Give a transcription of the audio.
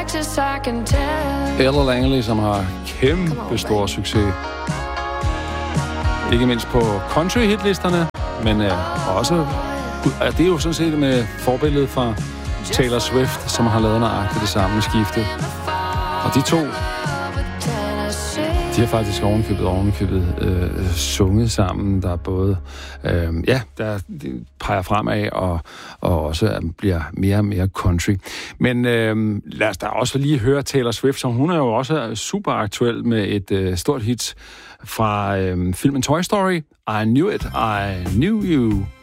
Ella Langley, som har kæmpe stor succes. Ikke mindst på country-hitlisterne, men også... Det er jo sådan set med forbilledet fra Taylor Swift, som har lavet nøjagtigt det samme skifte. Og de to, de har faktisk ovenkøbet sunget sammen, der både, der peger fremad og også bliver mere og mere country. Men lad os da også lige høre Taylor Swift, som hun er jo også super aktuel med et stort hit fra filmen Toy Story. I Knew It, I Knew You.